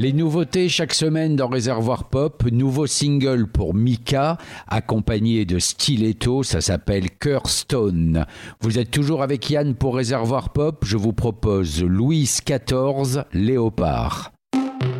Les nouveautés chaque semaine dans Réservoir Pop, nouveau single pour Mika, accompagné de Stiletto, ça s'appelle Cœur Stone. Vous êtes toujours avec Yann pour Réservoir Pop, je vous propose Louis XIV, Léopard.